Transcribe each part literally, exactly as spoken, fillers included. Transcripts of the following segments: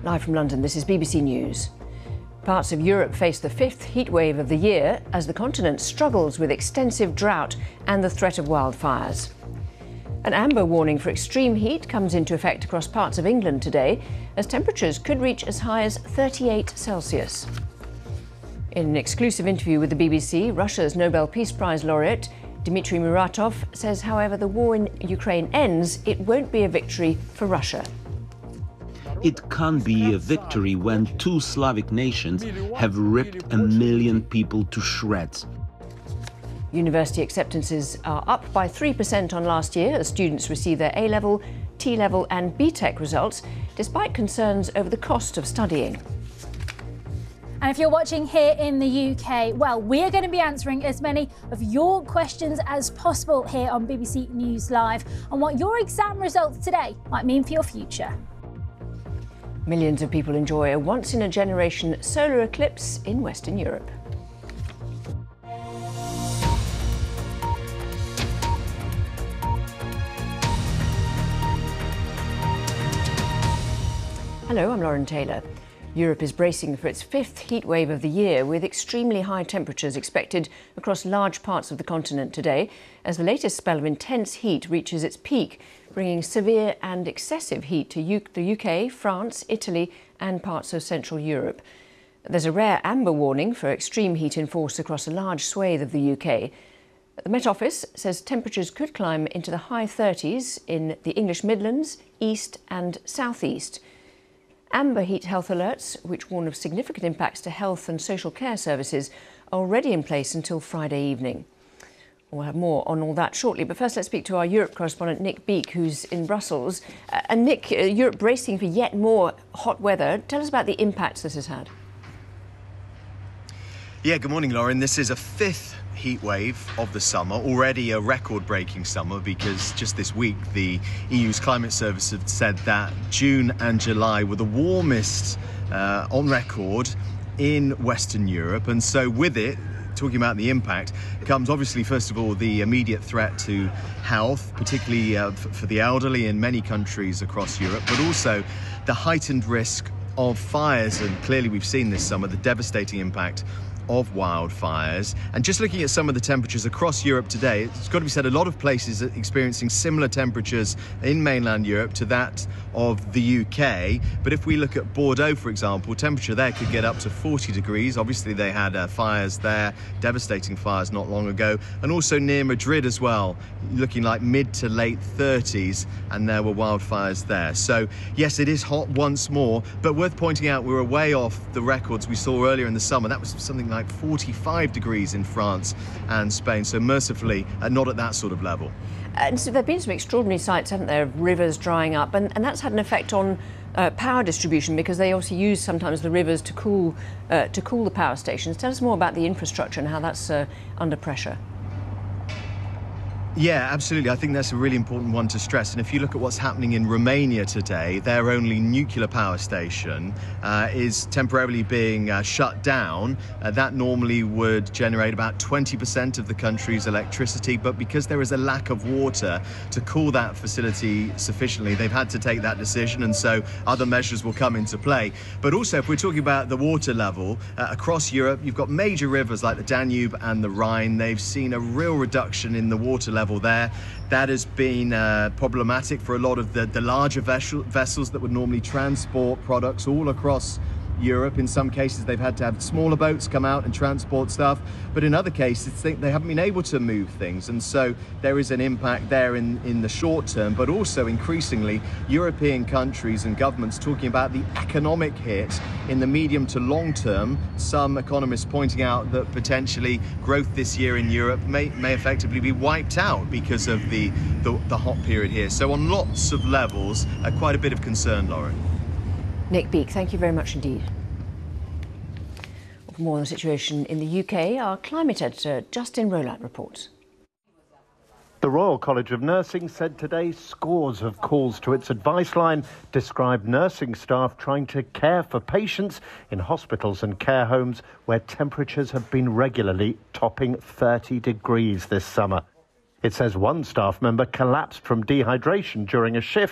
Live from London, this is B B C News. Parts of Europe face the fifth heatwave of the year as the continent struggles with extensive drought and the threat of wildfires. An amber warning for extreme heat comes into effect across parts of England today, as temperatures could reach as high as thirty-eight Celsius. In an exclusive interview with the B B C, Russia's Nobel Peace Prize laureate Dmitry Muratov says however the war in Ukraine ends, it won't be a victory for Russia. It can't be a victory when two Slavic nations have ripped a million people to shreds. University acceptances are up by three percent on last year as students receive their A-level, T-level and B Tech results, despite concerns over the cost of studying. And if you're watching here in the U K, well, we're going to be answering as many of your questions as possible here on B B C News Live on what your exam results today might mean for your future. Millions of people enjoy a once-in-a-generation solar eclipse in Western Europe. Hello, I'm Lauren Taylor. Europe is bracing for its fifth heatwave of the year, with extremely high temperatures expected across large parts of the continent today, as the latest spell of intense heat reaches its peak, bringing severe and excessive heat to U- the U K, France, Italy and parts of Central Europe. There's a rare amber warning for extreme heat in force across a large swathe of the U K. The Met Office says temperatures could climb into the high thirties in the English Midlands, East and South East. Amber heat health alerts, which warn of significant impacts to health and social care services, are already in place until Friday evening. We'll have more on all that shortly, but first let's speak to our Europe correspondent Nick Beake, who's in Brussels. Uh, and Nick, uh, Europe bracing for yet more hot weather. Tell us about the impacts this has had. Yeah, good morning, Lauren. This is a fifth heat wave of the summer, already a record-breaking summer, because just this week the E U's climate service had said that June and July were the warmest uh, on record in Western Europe. And so with it, talking about the impact, comes obviously first of all the immediate threat to health, particularly uh, for the elderly in many countries across Europe, but also the heightened risk of fires. And clearly we've seen this summer the devastating impact of wildfires. And just looking at some of the temperatures across Europe today, it's got to be said a lot of places are experiencing similar temperatures in mainland Europe to that of the U K. But if we look at Bordeaux, for example, temperature there could get up to forty degrees. Obviously they had uh, fires there, devastating fires not long ago, and also near Madrid as well, looking like mid to late thirties, and there were wildfires there. So yes, it is hot once more, but worth pointing out we're way off the records we saw earlier in the summer. That was something like forty-five degrees in France and Spain, so mercifully uh, not at that sort of level. And so there have been some extraordinary sights, haven't there, of rivers drying up, and, and that's had an effect on uh, power distribution, because they also use sometimes the rivers to cool uh, to cool the power stations. Tell us more about the infrastructure and how that's uh, under pressure. Yeah, absolutely. I think that's a really important one to stress. And if you look at what's happening in Romania today, their only nuclear power station uh, is temporarily being uh, shut down. Uh, that normally would generate about twenty percent of the country's electricity. But because there is a lack of water to cool that facility sufficiently, they've had to take that decision. And so other measures will come into play. But also, if we're talking about the water level uh, across Europe, you've got major rivers like the Danube and the Rhine. They've seen a real reduction in the water level there. That has been uh, problematic for a lot of the, the larger vessel, vessels that would normally transport products all across Europe. In some cases they've had to have smaller boats come out and transport stuff, but in other cases they, they haven't been able to move things, and so there is an impact there in, in the short term. But also increasingly European countries and governments talking about the economic hit in the medium to long term. Some economists pointing out that potentially growth this year in Europe may, may effectively be wiped out because of the, the, the hot period here. So on lots of levels, uh, quite a bit of concern, Lauren. Nick Beake, thank you very much indeed. For more on the situation in the U K, our climate editor Justin Rowland reports. The Royal College of Nursing said today scores of calls to its advice line described nursing staff trying to care for patients in hospitals and care homes where temperatures have been regularly topping thirty degrees this summer. It says one staff member collapsed from dehydration during a shift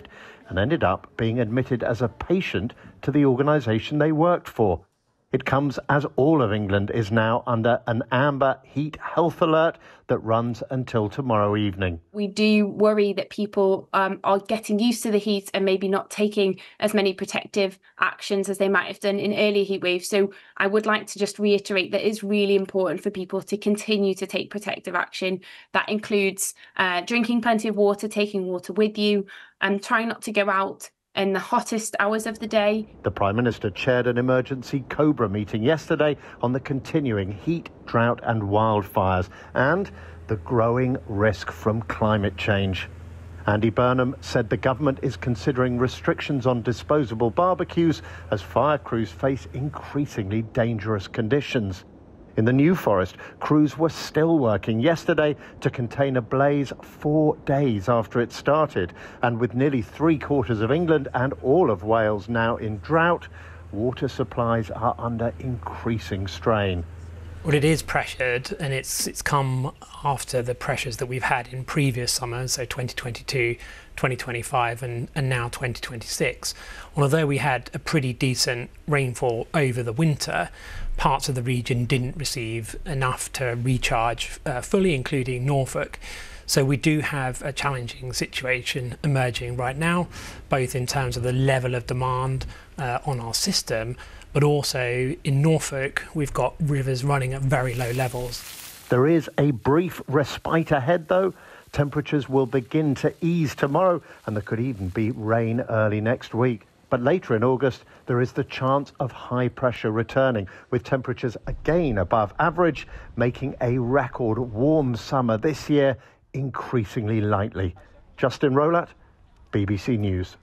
and ended up being admitted as a patient to the organisation they worked for. It comes as all of England is now under an amber heat health alert that runs until tomorrow evening. We do worry that people um, are getting used to the heat and maybe not taking as many protective actions as they might have done in earlier heat waves. So I would like to just reiterate that it's really important for people to continue to take protective action. That includes uh, drinking plenty of water, taking water with you, and trying not to go out in the hottest hours of the day. The Prime Minister chaired an emergency COBRA meeting yesterday on the continuing heat, drought and wildfires and the growing risk from climate change. Andy Burnham said the government is considering restrictions on disposable barbecues as fire crews face increasingly dangerous conditions. In the New Forest, crews were still working yesterday to contain a blaze four days after it started. And with nearly three quarters of England and all of Wales now in drought, water supplies are under increasing strain. Well, it is pressured, and it's it's come after the pressures that we've had in previous summers, so twenty twenty-two, twenty twenty-five and, and now twenty twenty-six. And although we had a pretty decent rainfall over the winter, parts of the region didn't receive enough to recharge uh, fully, including Norfolk. So we do have a challenging situation emerging right now, both in terms of the level of demand uh, on our system, but also in Norfolk, we've got rivers running at very low levels. There is a brief respite ahead, though. Temperatures will begin to ease tomorrow, and there could even be rain early next week. But later in August, there is the chance of high pressure returning, with temperatures again above average, making a record warm summer this year increasingly likely. Justin Rowlatt, B B C News.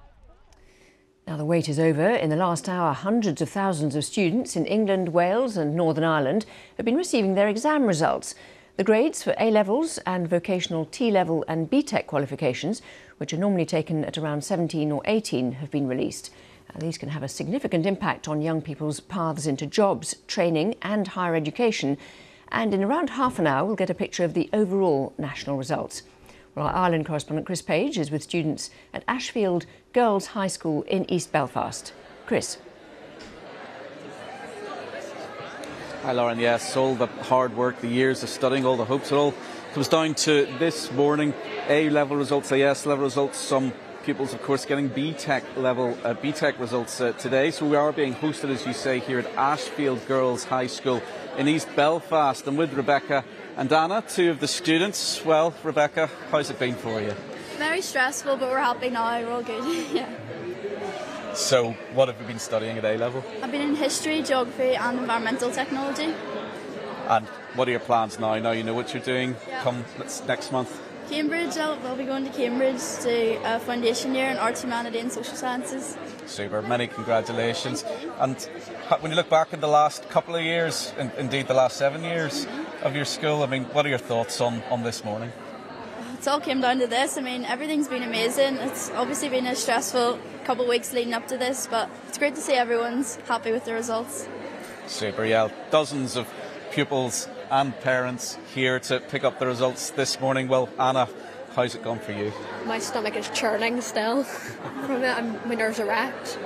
Now the wait is over. In the last hour, hundreds of thousands of students in England, Wales and Northern Ireland have been receiving their exam results. The grades for A-levels and vocational T-level and B TEC qualifications, which are normally taken at around seventeen or eighteen, have been released. Now, these can have a significant impact on young people's paths into jobs, training and higher education. And in around half an hour, we'll get a picture of the overall national results. Well, our Ireland correspondent Chris Page is with students at Ashfield Girls High School in East Belfast. Chris. Hi Lauren, yes, all the hard work, the years of studying, all the hopes, it all comes down to this morning. A-level results, A S-level results, some pupils of course getting B TEC level, uh, B TEC results uh, today. So we are being hosted, as you say, here at Ashfield Girls High School in East Belfast. And with Rebecca and Anna, two of the students. Well, Rebecca, how's it been for you? Very stressful, but we're happy now, we're all good. Yeah. So what have you been studying at A-level? I've been in history, geography and environmental technology. And what are your plans now? Now you know what you're doing yeah. come next month? Cambridge, I'll, I'll be going to Cambridge to a foundation year in arts, humanity and social sciences. Super, many congratulations. And when you look back in the last couple of years, in, indeed the last seven years mm-hmm. of your school, I mean, what are your thoughts on, on this morning? It's all came down to this. I mean, everything's been amazing. It's obviously been a stressful couple of weeks leading up to this, but it's great to see everyone's happy with the results. Super, yeah. Dozens of pupils and parents here to pick up the results this morning. Well, Anna, how's it gone for you? My stomach is churning still from it. I'm, my nerves are wrecked.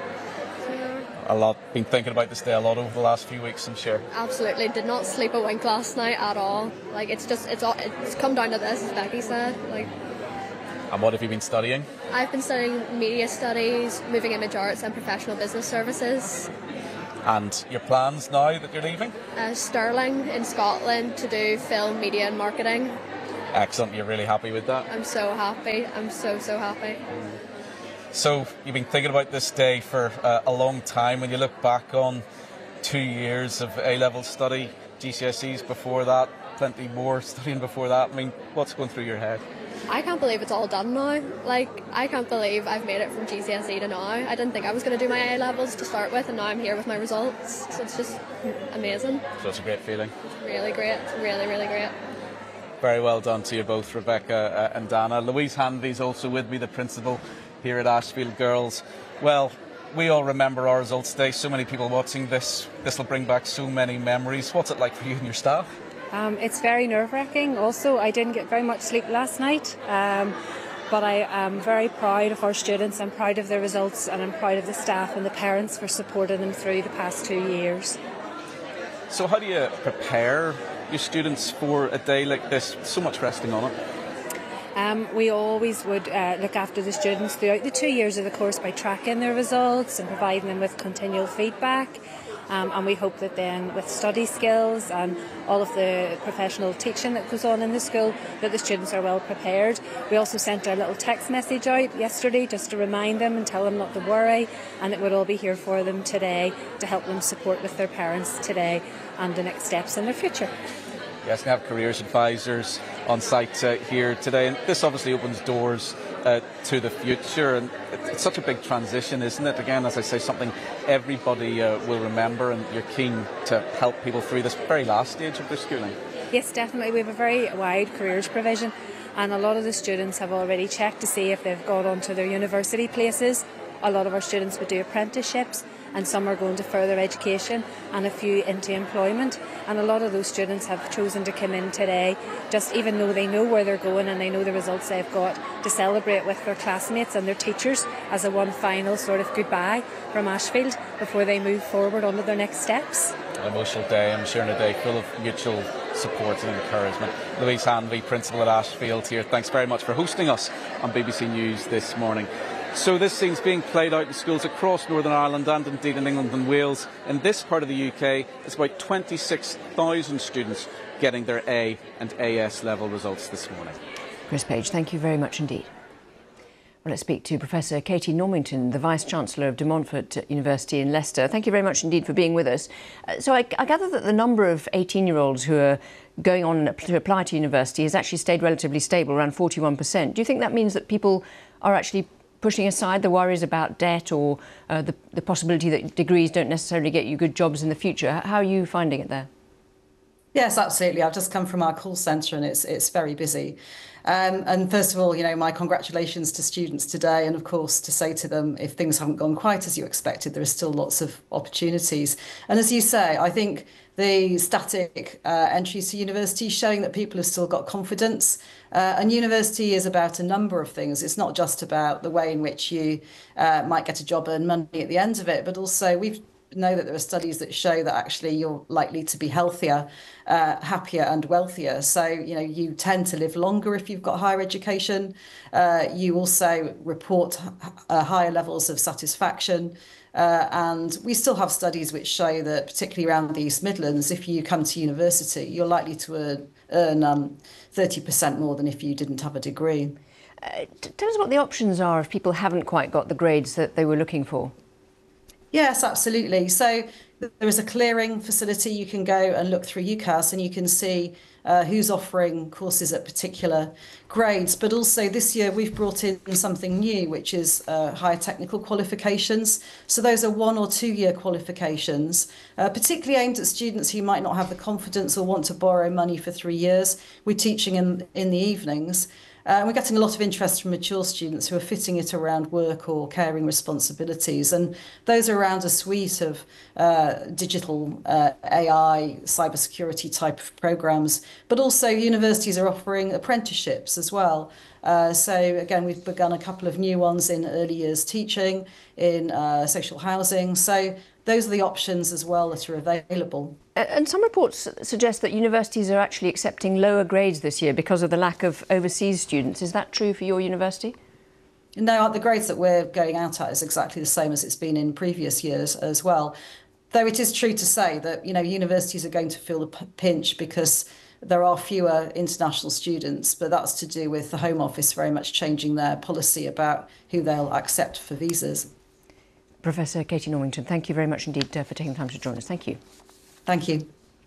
A lot. Been thinking about this day a lot over the last few weeks, I'm sure. Absolutely. Did not sleep a wink last night at all. Like, it's just, it's all, it's come down to this, as Becky said. Like. And what have you been studying? I've been studying media studies, moving image arts and professional business services. And your plans now that you're leaving? Uh, Stirling in Scotland to do film, media and marketing. Excellent. You're really happy with that? I'm so happy. I'm so, so happy. So you've been thinking about this day for uh, a long time. When you look back on two years of A-level study, G C S Es before that, plenty more studying before that, I mean, what's going through your head? I can't believe it's all done now. Like, I can't believe I've made it from G C S E to now. I didn't think I was going to do my A-levels to start with, and now I'm here with my results. So it's just amazing. So it's a great feeling. It's really great. It's really, really great. Very well done to you both, Rebecca uh, and Anna. Louise Hanley's also with me, the principal here at Ashfield Girls. Well, we all remember our results day. So many people watching this. This will bring back so many memories. What's it like for you and your staff? Um, it's very nerve-wracking. Also, I didn't get very much sleep last night. Um, but I am very proud of our students. I'm proud of their results, and I'm proud of the staff and the parents for supporting them through the past two years. So how do you prepare your students for a day like this? So much resting on it. Um, we always would uh, look after the students throughout the two years of the course by tracking their results and providing them with continual feedback. Um, and we hope that then with study skills and all of the professional teaching that goes on in the school, that the students are well prepared. We also sent a little text message out yesterday just to remind them and tell them not to worry, and that we'll all be here for them today to help them support with their parents today and the next steps in their future. Yes, we have careers advisors on site uh, here today, and this obviously opens doors uh, to the future, and it's such a big transition, isn't it? Again, as I say, something everybody uh, will remember, and you're keen to help people through this very last stage of their schooling. Yes, definitely. We have a very wide careers provision, and a lot of the students have already checked to see if they've got onto their university places. A lot of our students would do apprenticeships, and some are going to further education, and a few into employment. And a lot of those students have chosen to come in today, just even though they know where they're going and they know the results they've got, to celebrate with their classmates and their teachers as a one final sort of goodbye from Ashfield before they move forward onto their next steps. An emotional day, I'm sure, in a day full of mutual support and encouragement. Louise Hanvey, Principal at Ashfield here, thanks very much for hosting us on B B C News this morning. So this scene's being played out in schools across Northern Ireland and indeed in England and Wales. In this part of the U K, it's about twenty-six thousand students getting their A and A S level results this morning. Chris Page, thank you very much indeed. Well, let's speak to Professor Katie Normington, the Vice-Chancellor of De Montfort University in Leicester. Thank you very much indeed for being with us. Uh, so I, I gather that the number of eighteen-year-olds who are going on to apply to university has actually stayed relatively stable, around forty-one percent. Do you think that means that people are actually pushing aside the worries about debt or uh, the, the possibility that degrees don't necessarily get you good jobs in the future? How are you finding it there? Yes, absolutely. I've just come from our call centre and it's it's very busy. Um, and first of all, you know, my congratulations to students today, and of course to say to them, if things haven't gone quite as you expected, there are still lots of opportunities. And as you say, I think the static uh, entries to university showing that people have still got confidence. Uh, and university is about a number of things. It's not just about the way in which you uh, might get a job and money at the end of it, but also we've know that there are studies that show that actually you're likely to be healthier, uh, happier and wealthier. So, you know, you tend to live longer if you've got higher education. Uh, you also report uh, higher levels of satisfaction. Uh, and we still have studies which show that, particularly around the East Midlands, if you come to university, you're likely to earn, earn um, thirty percent more than if you didn't have a degree. Uh, tell us what the options are if people haven't quite got the grades that they were looking for. Yes, absolutely. So there is a clearing facility. You can go and look through UCAS and you can see uh, who's offering courses at particular grades. But also this year we've brought in something new, which is uh, higher technical qualifications. So those are one or two year qualifications, uh, particularly aimed at students who might not have the confidence or want to borrow money for three years. We're teaching in, in the evenings. Uh, we're getting a lot of interest from mature students who are fitting it around work or caring responsibilities. And those are around a suite of uh, digital uh, A I, cybersecurity type of programs. But also universities are offering apprenticeships as well. Uh, so again, we've begun a couple of new ones in early years teaching, in uh, social housing. So those are the options as well that are available. And some reports suggest that universities are actually accepting lower grades this year because of the lack of overseas students. Is that true for your university? No, the grades that we're going out at is exactly the same as it's been in previous years as well. Though it is true to say that, you know, universities are going to feel the pinch because there are fewer international students, but that's to do with the Home Office very much changing their policy about who they'll accept for visas. Professor Katie Normington, thank you very much indeed uh, for taking the time to join us. Thank you. Thank you.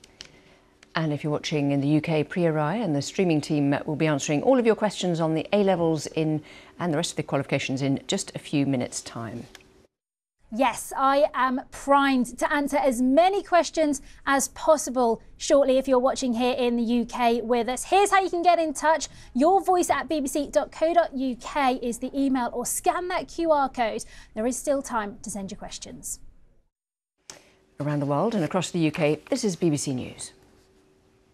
And if you're watching in the U K, Priya Rai and the streaming team will be answering all of your questions on the A-levels in and the rest of the qualifications in just a few minutes' time. Yes, I am primed to answer as many questions as possible shortly if you're watching here in the U K with us. Here's how you can get in touch. Your voice at b b c dot co dot u k is the email, or scan that Q R code. There is still time to send your questions. Around the world and across the U K, this is B B C News.